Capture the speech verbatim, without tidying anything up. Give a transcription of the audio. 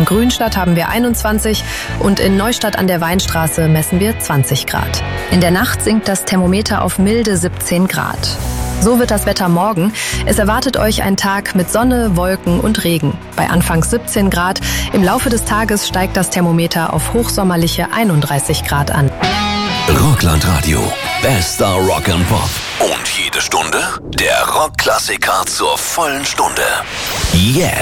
In Grünstadt haben wir einundzwanzig und in Neustadt an der Weinstraße messen wir zwanzig Grad. In der Nacht sinkt das Thermometer auf milde siebzehn Grad. So wird das Wetter morgen. Es erwartet euch ein Tag mit Sonne, Wolken und Regen. Bei anfangs siebzehn Grad. Im Laufe des Tages steigt das Thermometer auf hochsommerliche einunddreißig Grad an. Rockland-Radio. Bester Rock and Pop. Und jede Stunde der Rockklassiker zur vollen Stunde. Jetzt.